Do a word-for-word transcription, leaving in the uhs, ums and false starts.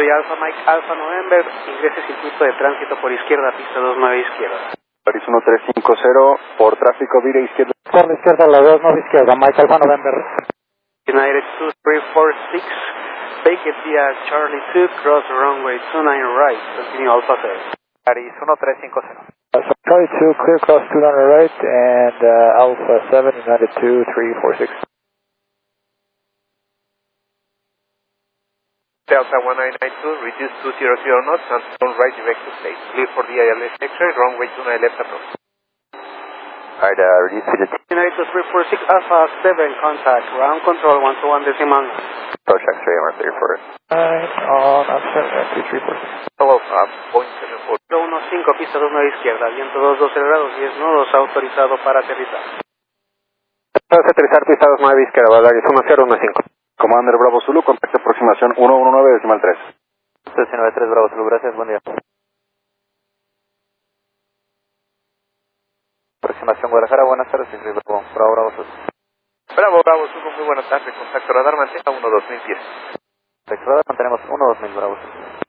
Victory Alpha Mike Alpha November, ingrese circuito de tránsito por izquierda, pista dos nueve izquierda. Paris uno tres cinco cero, por tráfico, vire izquierda. Por la izquierda, la dos nueve izquierda, Mike Alpha November. United two three four six, take it via Charlie two, cross runway two nine right, continue Alpha seven. Paris uno tres cinco cero. Uh, so Charlie two, clear cross two nine right, and uh, Alpha seven, United two three four six. Delta one nine nine two, reduce two zero zero knots and turn right direct to place. Clear for the I L S X-ray, runway two nine left approach. Alright, uh, reduce to the United two three four six, Alpha seven, contact, ground control one two one decimal. approach X-ray, M R three four. Nine on Alpha two three four six. Hello, uh, point seven four. uno cinco, pista dos nueve izquierda, viento dos doce grados, diez nudos, autorizado para aterrizar. Puedes aterrizar pista dos nueve izquierda, Valdez uno cero uno cinco. Commander Bravo Zulu, contacto aproximación uno uno nueve decimal tres. tres nueve tres Bravo Zulu, gracias, buen día. Aproximación Guadalajara, buenas tardes, Bravo, Bravo, Bravo Zulu. Bravo, Bravo Zulu, muy buenas tardes. Contacto radar, mantenga uno dos mil pies. Contacto radar, mantenemos uno dos mil, Bravo Zulu.